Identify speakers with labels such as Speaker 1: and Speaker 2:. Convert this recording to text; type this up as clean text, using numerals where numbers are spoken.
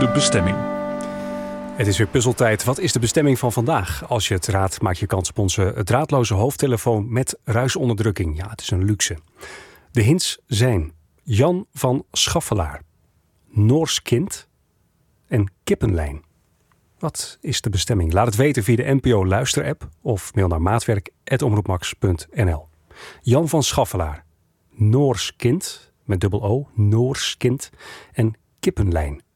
Speaker 1: de bestemming.
Speaker 2: Het is weer puzzeltijd. Wat is de bestemming van vandaag? Als je het raadt, maak je kans op onze draadloze hoofdtelefoon met ruisonderdrukking. Ja, het is een luxe. De hints zijn Jan van Schaffelaar, Noors kind en kippenlijn. Wat is de bestemming? Laat het weten via de NPO luisterapp of mail naar maatwerk@omroepmax.nl. Jan van Schaffelaar, Noors kind met dubbel O, Noors kind en kippenlijn.